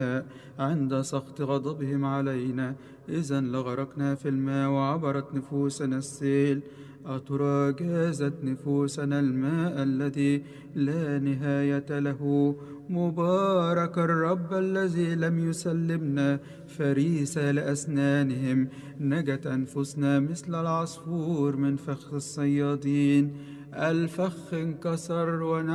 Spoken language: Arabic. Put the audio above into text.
عند سخط غضبهم علينا، إذا لغرقنا في الماء وعبرت نفوسنا السيل. أترى جازت نفوسنا الماء الذي لا نهاية له؟ مبارك الرب الذي لم يسلمنا فريسة لأسنانهم. نجت أنفسنا مثل العصفور من فخ الصيادين. الفخ انكسر